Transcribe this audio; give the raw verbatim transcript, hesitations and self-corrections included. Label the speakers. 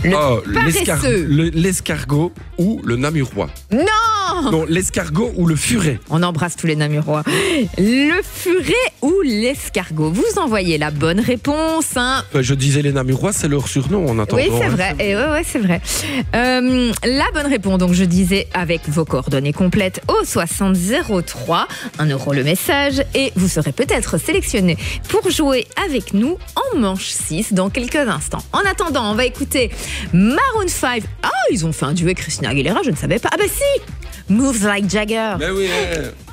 Speaker 1: Le
Speaker 2: Oh, l'escar-
Speaker 1: paresseux.
Speaker 2: le- l'escargot ou le namurois.
Speaker 1: Non.
Speaker 2: Non, l'escargot ou le furet.
Speaker 1: On embrasse tous les namurois. Le furet ou l'escargot? Vous envoyez la bonne réponse. Hein.
Speaker 2: Enfin, je disais les namurois, c'est leur surnom en attendant.
Speaker 1: Oui, c'est
Speaker 2: hein.
Speaker 1: vrai. Et ouais, ouais, c'est vrai. Euh, la bonne réponse, donc je disais avec vos coordonnées complètes au soixante zéro trois, un euro le message, et vous serez peut-être sélectionné pour jouer avec nous en manche six dans quelques instants. En attendant, on va écouter Maroon cinq. Ah, ils ont fait un duo avec Christina Aguilera, je ne savais pas. Ah bah si, Moves Like Jagger.
Speaker 2: Mais oui. hein.